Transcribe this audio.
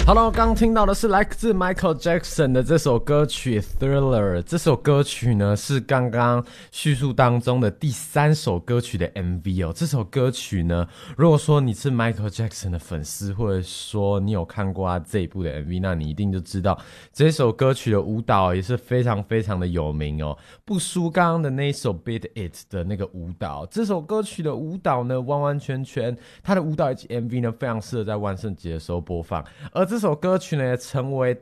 好了，我刚听到的是来自 Michael Jackson 的这首歌曲 Thriller。这首歌曲呢是刚刚叙述当中的第3首歌曲的 MV 哦。这首歌曲呢，如果说你是 Michael Jackson 的粉丝，或者说你有看过他这一部的 MV， 那你一定就知道这首歌曲的舞蹈也是非常非常的有名哦，不输刚刚的那一首 Beat It 的那个舞蹈。这首歌曲的舞蹈呢，完完全全它的舞蹈以及 MV 呢，非常适合在万圣节的时候播放。而这首歌曲呢，也成为